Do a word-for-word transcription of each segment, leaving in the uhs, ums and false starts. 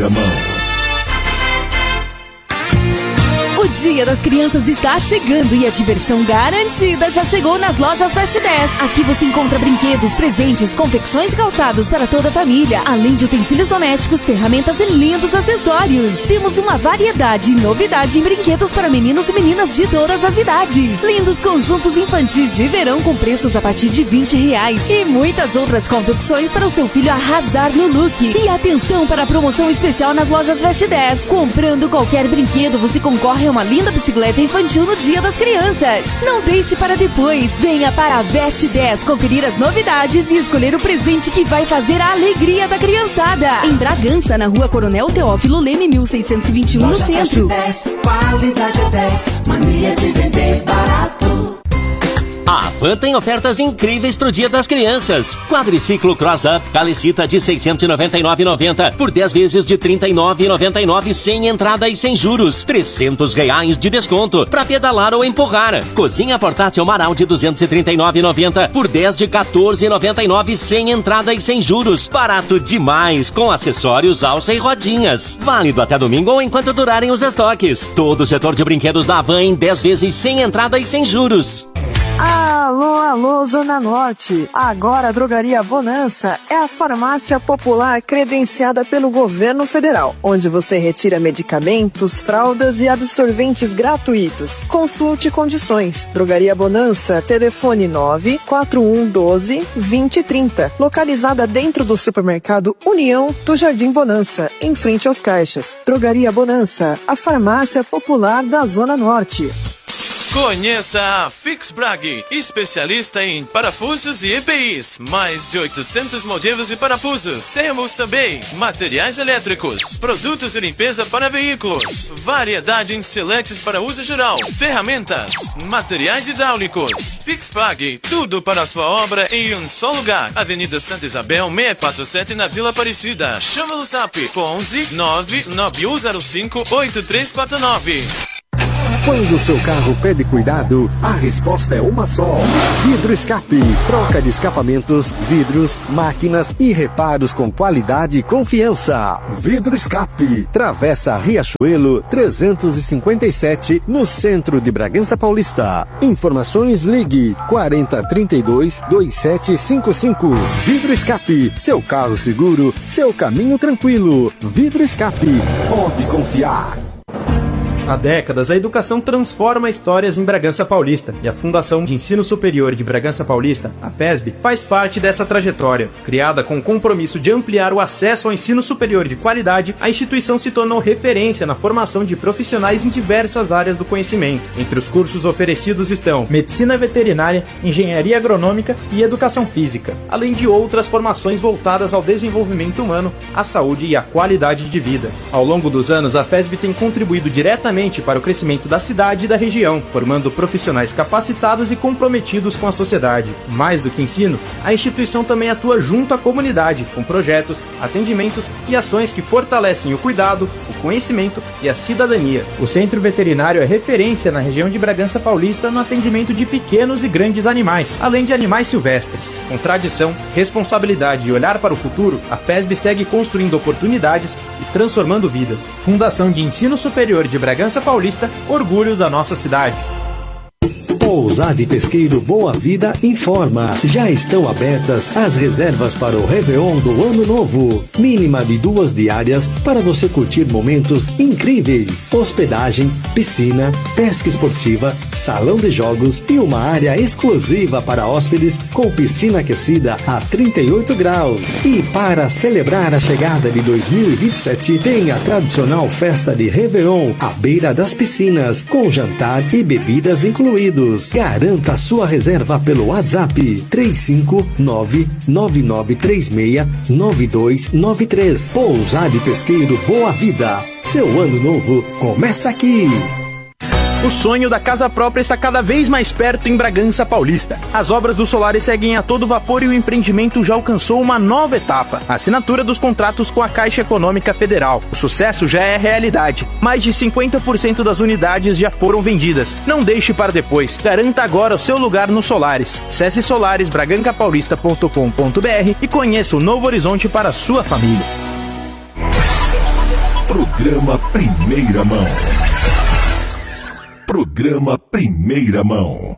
primeira mão. O Dia das Crianças está chegando e a diversão garantida já chegou nas lojas Fast dez. Aqui você encontra brinquedos, presentes, confecções e calçados para toda a família, além de utensílios domésticos, ferramentas e lindos acessórios. Temos uma variedade e novidade em brinquedos para meninos e meninas de todas as idades. Lindos conjuntos infantis de verão com preços a partir de vinte reais e muitas outras confecções para o seu filho arrasar no look. E atenção para a promoção especial nas lojas Fast dez. Comprando qualquer brinquedo, você concorre a uma linda bicicleta infantil no Dia das Crianças. Não deixe para depois. Venha para a Veste dez conferir as novidades e escolher o presente que vai fazer a alegria da criançada. Em Bragança, na Rua Coronel Teófilo Leme, mil seiscentos e vinte e um, no centro. dez, qualidade é dez, mania de vender barato. A Van tem ofertas incríveis pro Dia das Crianças. Quadriciclo Cross Up Calicita de seiscentos e noventa e nove reais e noventa centavos por dez vezes de trinta e nove reais e noventa e nove centavos sem entrada e sem juros. trezentos reais de desconto para pedalar ou empurrar. Cozinha portátil Marau de duzentos e trinta e nove reais e noventa centavos por dez de quatorze reais e noventa e nove centavos sem entrada e sem juros. Barato demais, com acessórios, alça e rodinhas. Válido até domingo ou enquanto durarem os estoques. Todo o setor de brinquedos da Van em dez vezes sem entrada e sem juros. Alô, alô, Zona Norte. Agora a Drogaria Bonança é a farmácia popular credenciada pelo governo federal, onde você retira medicamentos, fraldas e absorventes gratuitos. Consulte condições. Drogaria Bonança, telefone nove quatro um um dois, vinte trinta. Localizada dentro do supermercado União do Jardim Bonança, em frente aos caixas. Drogaria Bonança, a farmácia popular da Zona Norte. Conheça a Fixbrag, especialista em parafusos e E P Is. Mais de oitocentos modelos de parafusos. Temos também materiais elétricos, produtos de limpeza para veículos, variedade em seletes para uso geral, ferramentas, materiais hidráulicos. Fixbrag, tudo para a sua obra em um só lugar. Avenida Santa Isabel, seiscentos e quarenta e sete, na Vila Aparecida. Chama no zap onze nove nove um zero cinco oito três quatro nove. Quando o seu carro pede cuidado, a resposta é uma só. Vidro Escape. Troca de escapamentos, vidros, máquinas e reparos com qualidade e confiança. Vidro Escape. Travessa Riachuelo trezentos e cinquenta e sete, no centro de Bragança Paulista. Informações, ligue quarenta, trinta e dois, vinte e sete cinquenta e cinco. Vidro Escape. Seu carro seguro, seu caminho tranquilo. Vidro Escape. Pode confiar. Há décadas, a educação transforma histórias em Bragança Paulista, e a Fundação de Ensino Superior de Bragança Paulista, a FESB, faz parte dessa trajetória. Criada com o compromisso de ampliar o acesso ao ensino superior de qualidade, a instituição se tornou referência na formação de profissionais em diversas áreas do conhecimento. Entre os cursos oferecidos estão Medicina Veterinária, Engenharia Agronômica e Educação Física, além de outras formações voltadas ao desenvolvimento humano, à saúde e à qualidade de vida. Ao longo dos anos, a FESB tem contribuído diretamente para o crescimento da cidade e da região, formando profissionais capacitados e comprometidos com a sociedade. Mais do que ensino, a instituição também atua junto à comunidade, com projetos, atendimentos e ações que fortalecem o cuidado, o conhecimento e a cidadania. O Centro Veterinário é referência na região de Bragança Paulista no atendimento de pequenos e grandes animais, além de animais silvestres. Com tradição, responsabilidade e olhar para o futuro, a FESB segue construindo oportunidades e transformando vidas. Fundação de Ensino Superior de Bragança Paulista, orgulho da nossa cidade. Pousada e Pesqueiro Boa Vida informa. Já estão abertas as reservas para o Réveillon do Ano Novo. Mínima de duas diárias para você curtir momentos incríveis. Hospedagem, piscina, pesca esportiva, salão de jogos e uma área exclusiva para hóspedes com piscina aquecida a trinta e oito graus. E para celebrar a chegada de dois mil e vinte e sete, tem a tradicional festa de Réveillon à beira das piscinas, com jantar e bebidas incluídos. Garanta sua reserva pelo WhatsApp três cinco nove, nove nove três seis, nove dois nove três. Pousada e Pesqueiro Boa Vida. Seu ano novo começa aqui. O sonho da casa própria está cada vez mais perto em Bragança Paulista. As obras do Solaris seguem a todo vapor e o empreendimento já alcançou uma nova etapa: a assinatura dos contratos com a Caixa Econômica Federal. O sucesso já é realidade. Mais de cinquenta por cento das unidades já foram vendidas. Não deixe para depois. Garanta agora o seu lugar no Solaris. Acesse solares braganca paulista ponto com ponto b r e conheça o novo horizonte para a sua família. Programa Primeira Mão. Programa Primeira Mão.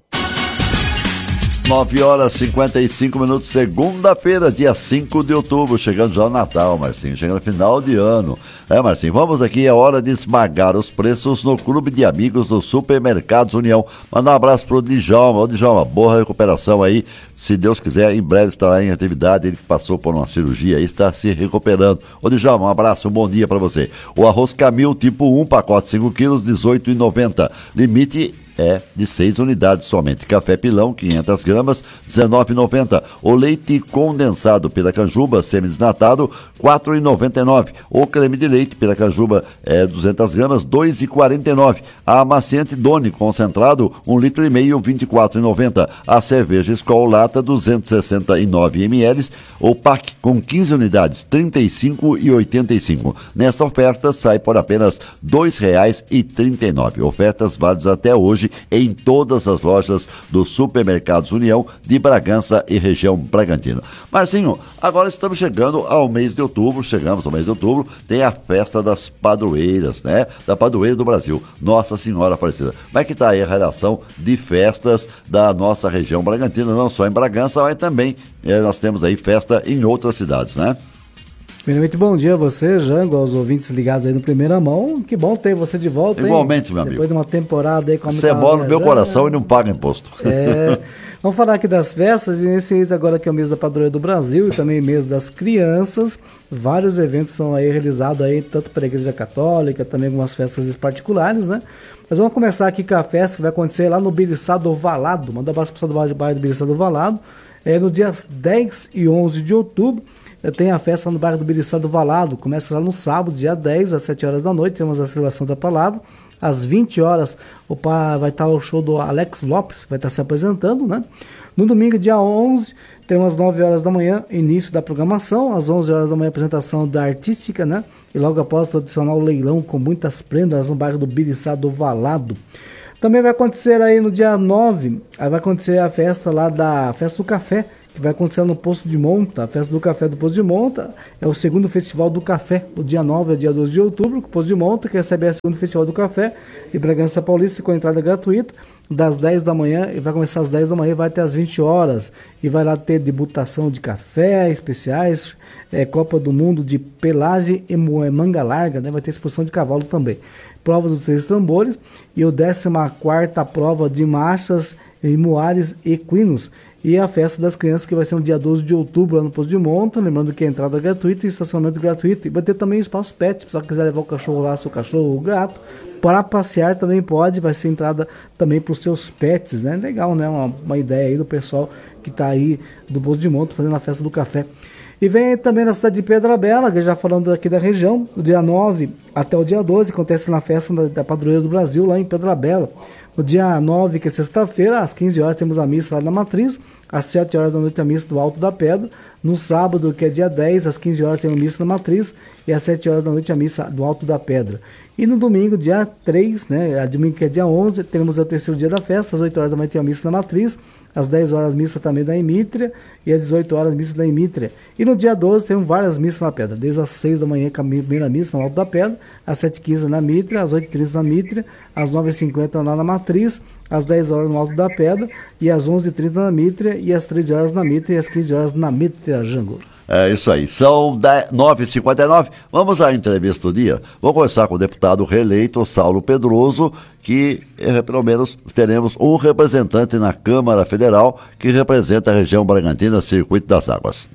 nove horas e cinquenta e cinco minutos, segunda-feira, dia cinco de outubro, chegando já o Natal, Marcinho, chegando no final de ano. É, Marcinho, vamos aqui, é hora de esmagar os preços no Clube de Amigos do Supermercados União. Manda um abraço pro Djalma. Ô, Djalma, boa recuperação aí, se Deus quiser, em breve estará em atividade, ele que passou por uma cirurgia aí, está se recuperando. Ô, Djalma, um abraço, um bom dia pra você. O arroz Camil tipo um, pacote cinco quilos, dezoito reais e noventa centavos. Limite é de seis unidades somente. Café Pilão, quinhentas gramas, dezenove reais e noventa centavos. O leite condensado Piracanjuba, semi-desnatado, quatro reais e noventa e nove centavos. O creme de leite Piracanjuba, é, duzentas gramas, dois reais e quarenta e nove centavos. A amaciante Doni concentrado, um litro e meio, vinte e quatro reais e noventa centavos. A cerveja Skol Lata, duzentos e sessenta e nove mililitros. O pack com quinze unidades, trinta e cinco reais e oitenta e cinco centavos. Nesta oferta sai por apenas dois reais e trinta e nove centavos. Ofertas válidas até hoje em todas as lojas do Supermercados União de Bragança e região Bragantina. Marcinho, agora estamos chegando ao mês de outubro, chegamos ao mês de outubro, tem a festa das padroeiras, né? Da padroeira do Brasil, Nossa Senhora Aparecida. Como é que está aí a relação de festas da nossa região Bragantina, não só em Bragança, mas também eh, nós temos aí festa em outras cidades, né? Primeiramente, bom dia a você, Jango, aos ouvintes ligados aí no Primeira Mão. Que bom ter você de volta, hein? Igualmente, meu amigo. Depois de uma temporada aí... Você mora no meu coração e não paga imposto. É... Vamos falar aqui das festas, e nesse mês agora que é o mês da Padroeira do Brasil e também mês das crianças, vários eventos são aí realizados aí, tanto para a Igreja Católica, também algumas festas particulares, né? Mas vamos começar aqui com a festa que vai acontecer lá no Biriçá do Valado, manda um abraço para o pessoal do bairro do Biriçá do Valado, é no dia dez e onze de outubro, tem a festa no bairro do Biriçá do Valado, começa lá no sábado, dia dez, às sete horas da noite, temos a celebração da palavra. Às vinte horas, opa, vai estar o show do Alex Lopes, vai estar se apresentando, né? No domingo, dia onze, temos às nove horas da manhã, início da programação. Às onze horas da manhã, apresentação da artística, né? E logo após, o tradicional leilão com muitas prendas no bairro do Biriçá do Valado. Também vai acontecer aí no dia nove, aí vai acontecer a festa lá da Festa do Café, que vai acontecer no Poço de Monta. A Festa do Café do Poço de Monta é o segundo Festival do Café, o dia nove ao dia doze de outubro, que o Poço de Monta, que recebe o segundo Festival do Café de Bragança Paulista, com entrada gratuita, das dez da manhã, e vai começar às dez da manhã e vai até às vinte horas, e vai lá ter debutação de café especiais, é, Copa do Mundo de pelagem e manga larga, né? Vai ter exposição de cavalo também, prova dos três tambores, e o décima quarta prova de marchas e muares equinos, e a festa das crianças, que vai ser no dia doze de outubro lá no Poço de Monta, lembrando que a entrada é gratuita e estacionamento gratuito, e vai ter também espaço pet, se você quiser levar o cachorro lá, seu cachorro ou o gato, para passear também pode, vai ser entrada também para os seus pets, né? Legal, né? Uma, uma ideia aí do pessoal que está aí do Poço de Monta fazendo a festa do café. E vem também na cidade de Pedra Bela, que já falando aqui da região, do dia nove até o dia doze, acontece na festa da, da Padroeira do Brasil, lá em Pedra Bela. No dia nove, que é sexta-feira, às quinze horas, temos a missa lá na Matriz. Às sete horas da noite, a missa do Alto da Pedra. No sábado, que é dia dez, às quinze horas, temos a missa na Matriz. E às sete horas da noite, a missa do Alto da Pedra. E no domingo, dia três, né, a domingo que é dia onze, teremos o terceiro dia da festa. Às oito horas da manhã tem a missa na Matriz. Às dez horas, missa também da Emítria. E às dezoito horas, missa da Emítria. E no dia doze, temos várias missas na Pedra. Desde as seis da manhã, com a primeira missa no Alto da Pedra. Às sete e quinze na Mítria. Às oito e trinta na Mítria. Às nove e cinquenta lá na Matriz. Às dez horas no Alto da Pedra. E às onze e trinta na Mítria. E às treze horas na Mítria. E às quinze horas na Mítria, Jango. É isso aí, são nove e cinquenta e nove, vamos à entrevista do dia. Vou começar com o deputado reeleito Saulo Pedroso, que eh, pelo menos teremos um representante na Câmara Federal que representa a região Bragantina, Circuito das Águas.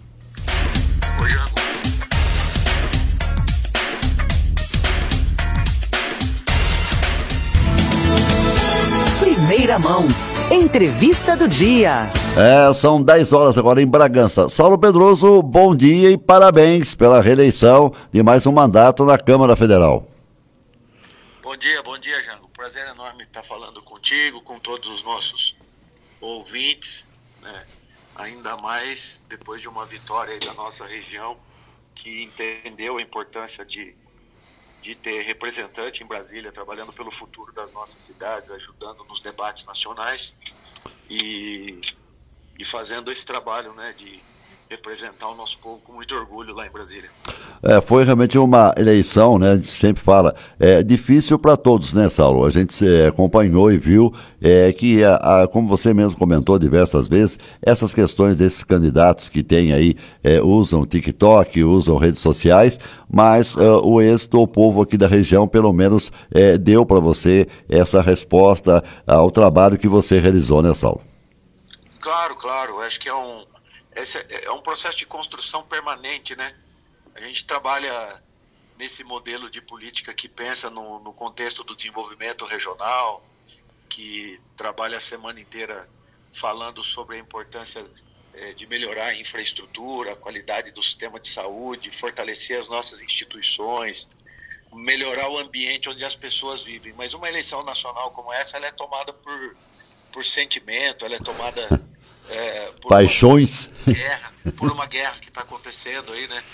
Primeira Mão, entrevista do dia. É, são dez horas agora em Bragança. Saulo Pedroso, bom dia e parabéns pela reeleição de mais um mandato na Câmara Federal. Bom dia, bom dia, Jango. Prazer enorme estar falando contigo, com todos os nossos ouvintes, né? Ainda mais depois de uma vitória aí da nossa região, que entendeu a importância de, de ter representante em Brasília, trabalhando pelo futuro das nossas cidades, ajudando nos debates nacionais e... e fazendo esse trabalho, né, de representar o nosso povo com muito orgulho lá em Brasília. É, foi realmente uma eleição, né? A gente sempre fala, é difícil para todos, né, Saulo? A gente se acompanhou e viu é, que, a, a, como você mesmo comentou diversas vezes, essas questões desses candidatos que tem aí, é, usam TikTok, usam redes sociais, mas é, o êxito, o povo aqui da região, pelo menos, é, deu para você essa resposta ao trabalho que você realizou, né, Saulo? Claro, claro. Acho que é um, esse é um processo de construção permanente, né? A gente trabalha nesse modelo de política que pensa no, no contexto do desenvolvimento regional, que trabalha a semana inteira falando sobre a importância é, de melhorar a infraestrutura, a qualidade do sistema de saúde, fortalecer as nossas instituições, melhorar o ambiente onde as pessoas vivem. Mas uma eleição nacional como essa, ela é tomada por, por sentimento, ela é tomada é, por paixões, uma guerra, por uma guerra que está acontecendo aí, né?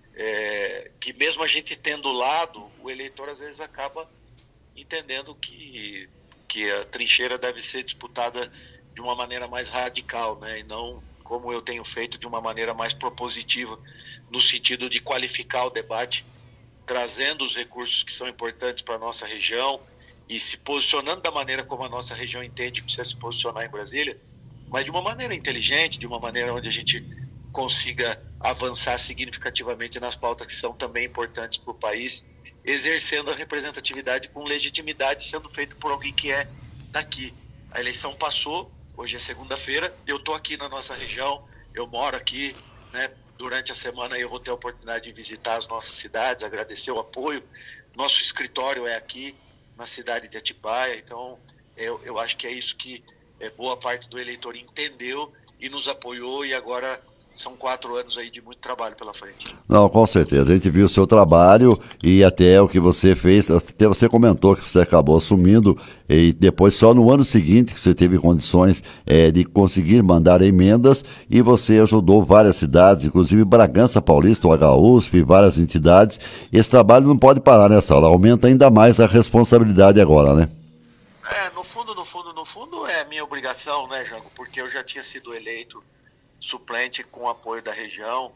É, que mesmo a gente tendo lado, o eleitor às vezes acaba entendendo que, que a trincheira deve ser disputada de uma maneira mais radical, né? E não como eu tenho feito, de uma maneira mais propositiva, no sentido de qualificar o debate, trazendo os recursos que são importantes para a nossa região e se posicionando da maneira como a nossa região entende que precisa se posicionar em Brasília, mas de uma maneira inteligente, de uma maneira onde a gente consiga avançar significativamente nas pautas que são também importantes para o país, exercendo a representatividade com legitimidade, sendo feito por alguém que é daqui. A eleição passou, hoje é segunda-feira, eu estou aqui na nossa região, eu moro aqui, né? Durante a semana eu vou ter a oportunidade de visitar as nossas cidades, agradecer o apoio. Nosso escritório é aqui, na cidade de Atibaia, então eu, eu acho que é isso que é, boa parte do eleitor entendeu e nos apoiou, e agora são quatro anos aí de muito trabalho pela frente. Não, com certeza. A gente viu o seu trabalho e até o que você fez. Até você comentou que você acabou assumindo e depois só no ano seguinte que você teve condições é, de conseguir mandar emendas, e você ajudou várias cidades, inclusive Bragança Paulista, o H U S F, várias entidades. Esse trabalho não pode parar nessa hora. Aumenta ainda mais a responsabilidade agora, né? É, no fundo, no fundo, no fundo é minha obrigação, né, Jango? Porque eu já tinha sido eleito suplente com o apoio da região,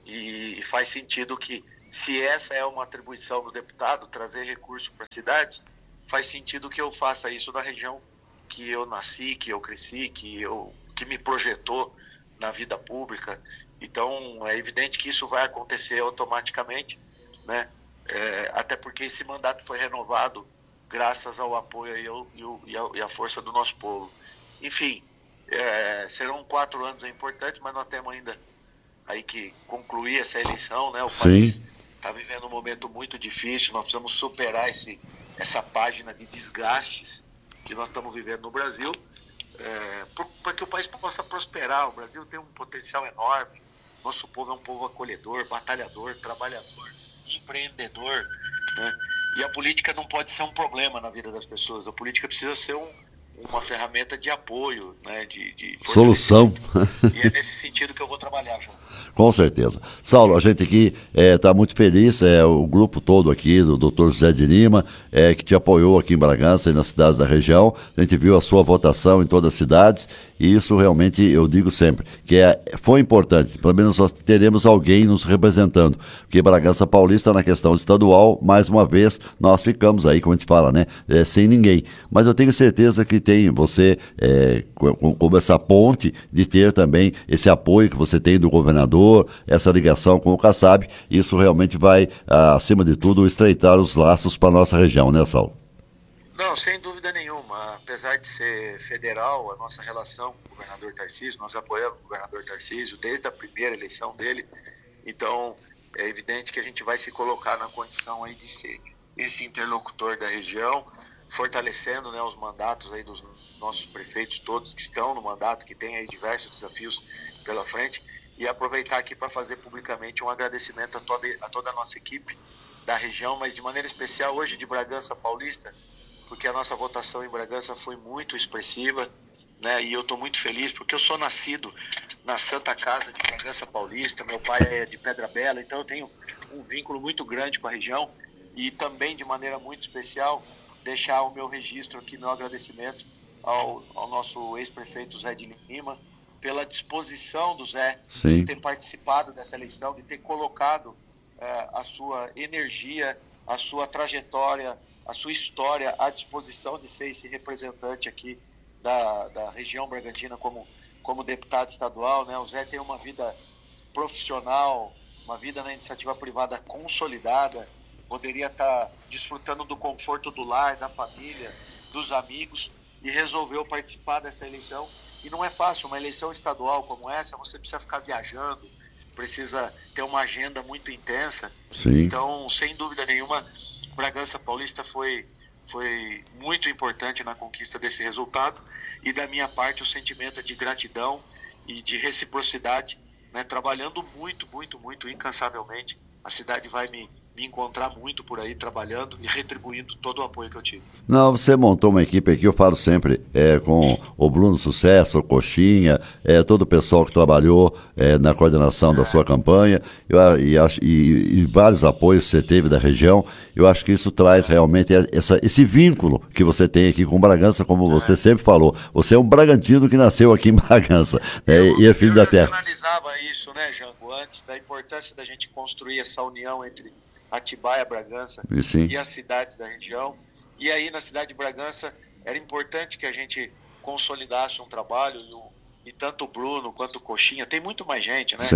e, e faz sentido que, se essa é uma atribuição do deputado, trazer recursos para as cidades, faz sentido que eu faça isso na região que eu nasci, que eu cresci, que, eu, que me projetou na vida pública. Então é evidente que isso vai acontecer automaticamente, né? É, até porque esse mandato foi renovado graças ao apoio e, eu, e, o, e, a, e a força do nosso povo. Enfim, É, serão quatro anos importantes, mas nós temos ainda aí que concluir essa eleição, né? O Sim. país está vivendo um momento muito difícil, nós precisamos superar esse, essa página de desgastes que nós estamos vivendo no Brasil, é, para que o país possa prosperar. O Brasil tem um potencial enorme, nosso povo é um povo acolhedor, batalhador, trabalhador, empreendedor, né? E a política não pode ser um problema na vida das pessoas, a política precisa ser um uma ferramenta de apoio, né, de, de solução. E é nesse sentido que eu vou trabalhar, João. Com certeza. Saulo, a gente aqui está é, muito feliz, é, o grupo todo aqui do doutor José de Lima, é, que te apoiou aqui em Bragança e nas cidades da região. A gente viu a sua votação em todas as cidades, e isso realmente, eu digo sempre, que é, foi importante. Pelo menos nós teremos alguém nos representando, porque Bragança Paulista, na questão estadual, mais uma vez, nós ficamos aí, como a gente fala, né, é, sem ninguém. Mas eu tenho certeza que tem você, é, como essa ponte, de ter também esse apoio que você tem do governador, essa ligação com o Kassab. Isso realmente vai, acima de tudo, estreitar os laços para a nossa região, né, Saulo? Não, sem dúvida nenhuma. Apesar de ser federal, a nossa relação com o governador Tarcísio, nós apoiamos o governador Tarcísio desde a primeira eleição dele. Então, é evidente que a gente vai se colocar na condição aí de ser esse interlocutor da região, fortalecendo, né, os mandatos aí dos nossos prefeitos todos que estão no mandato, que tem aí diversos desafios pela frente, e aproveitar aqui para fazer publicamente um agradecimento a toda, a toda a nossa equipe da região, mas de maneira especial hoje de Bragança Paulista, porque a nossa votação em Bragança foi muito expressiva, né, e eu estou muito feliz porque eu sou nascido na Santa Casa de Bragança Paulista, meu pai é de Pedra Bela, então eu tenho um vínculo muito grande com a região, e também de maneira muito especial deixar o meu registro aqui, meu agradecimento ao, ao nosso ex-prefeito Zé de Lima, pela disposição do Zé Sim. de ter participado dessa eleição, de ter colocado é, a sua energia, a sua trajetória, a sua história à disposição de ser esse representante aqui da, da região Bragantina como, como deputado estadual, né? O Zé tem uma vida profissional, uma vida na iniciativa privada consolidada, poderia estar desfrutando do conforto do lar, da família, dos amigos, e resolveu participar dessa eleição. E não é fácil, uma eleição estadual como essa, você precisa ficar viajando, precisa ter uma agenda muito intensa. Sim. Então, sem dúvida nenhuma, Bragança Paulista foi, foi muito importante na conquista desse resultado, e da minha parte o sentimento é de gratidão e de reciprocidade, né? Trabalhando muito, muito, muito, incansavelmente. A cidade vai me, me encontrar muito por aí, trabalhando e retribuindo todo o apoio que eu tive. Não, você montou uma equipe aqui, eu falo sempre, é, com o Bruno Sucesso, o Coxinha, é, todo o pessoal que trabalhou é, na coordenação é. da sua campanha, eu, e, e, e vários apoios que você teve da região. Eu acho que isso traz realmente essa, esse vínculo que você tem aqui com Bragança, como você é. sempre falou. Você é um bragantino que nasceu aqui em Bragança, né, eu, e é filho da terra. Eu analisava isso, né, Jango, antes da importância da gente construir essa união entre Atibaia, Bragança e, e as cidades da região. E aí, na cidade de Bragança, era importante que a gente consolidasse um trabalho, e, o, e tanto o Bruno quanto o Coxinha, tem muito mais gente, né,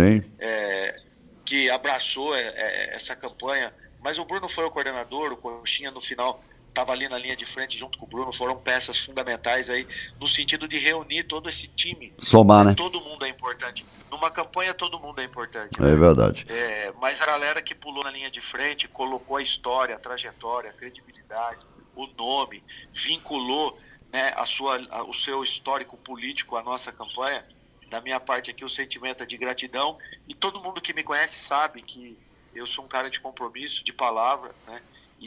é, que abraçou é, é, essa campanha. Mas o Bruno foi o coordenador, o Coxinha no final estava ali na linha de frente junto com o Bruno, foram peças fundamentais aí no sentido de reunir todo esse time. Somar, né? Todo mundo é importante. Numa campanha todo mundo é importante. É né? verdade. É, mas a galera que pulou na linha de frente, colocou a história, a trajetória, a credibilidade, o nome, vinculou, né, a sua, a, o seu histórico político à nossa campanha. Da minha parte aqui o sentimento é de gratidão, e todo mundo que me conhece sabe que eu sou um cara de compromisso, de palavra, né?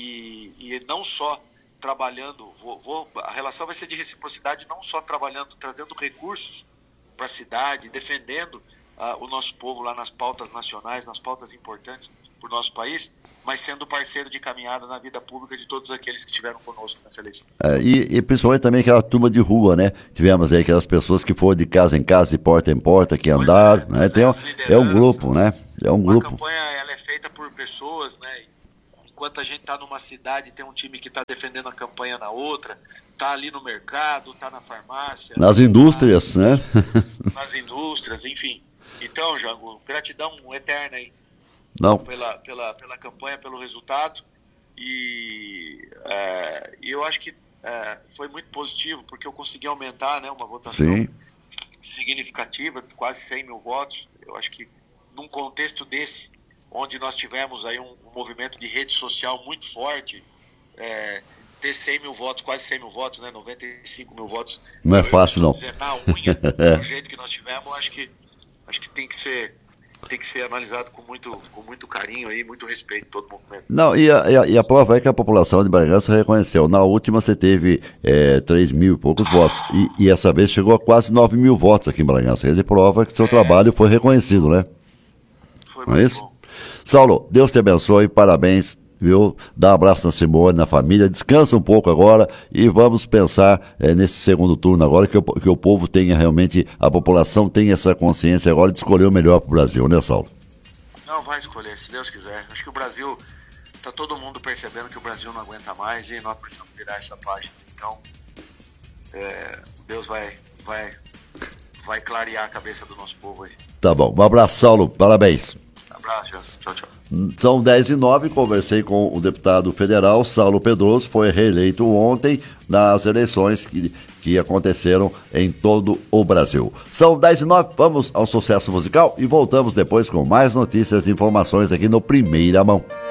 E, e não só trabalhando, vou, vou, a relação vai ser de reciprocidade, não só trabalhando, trazendo recursos para a cidade, defendendo uh, o nosso povo lá nas pautas nacionais, nas pautas importantes para o nosso país, mas sendo parceiro de caminhada na vida pública de todos aqueles que estiveram conosco nessa eleição. É, e, e principalmente também aquela turma de rua, né? Tivemos aí aquelas pessoas que foram de casa em casa, de porta em porta, que andaram, é, né? Tem um, é um grupo, né? É um grupo. A campanha ela é feita por pessoas, né? Enquanto a gente está numa cidade, tem um time que está defendendo a campanha na outra, está ali no mercado, está na farmácia. Nas indústrias, tá, né? Nas indústrias, enfim. Então, Jango, gratidão eterna aí. Não. Pela, pela, pela campanha, pelo resultado. E é, eu acho que é, foi muito positivo, porque eu consegui aumentar, né, uma votação Sim. significativa, quase cem mil votos. Eu acho que num contexto desse, onde nós tivemos aí um, um movimento de rede social muito forte, é, ter cem mil votos, quase cem mil votos, né, noventa e cinco mil votos. Não é fácil, não. Dizer, na unha, do jeito que nós tivemos, acho que, acho que tem que ser, tem que ser analisado com muito, com muito carinho aí, muito respeito todo o movimento. Não, e a, e a, e a prova é que a população de Bragança reconheceu. Na última você teve é, três mil e poucos votos, e, e essa vez chegou a quase nove mil votos aqui em Bragança. Quer dizer, prova que seu é, trabalho foi reconhecido, né? Foi não muito é isso? bom. Saulo, Deus te abençoe, parabéns, viu? Dá um abraço na Simone, na família, descansa um pouco agora e vamos pensar é, nesse segundo turno agora, que o, que o povo tenha realmente, a população tenha essa consciência agora de escolher o melhor para o Brasil, né, Saulo? Não, vai escolher, se Deus quiser. Acho que o Brasil, tá todo mundo percebendo que o Brasil não aguenta mais e nós precisamos virar essa página. Então, é, Deus vai, vai, vai clarear a cabeça do nosso povo aí. Tá bom, um abraço, Saulo, parabéns. Abraço, tchau, tchau. São dez e nove, conversei com o deputado federal Saulo Pedroso, foi reeleito ontem nas eleições que, que aconteceram em todo o Brasil. São dez e nove, vamos ao sucesso musical e voltamos depois com mais notícias e informações aqui no Primeira Mão.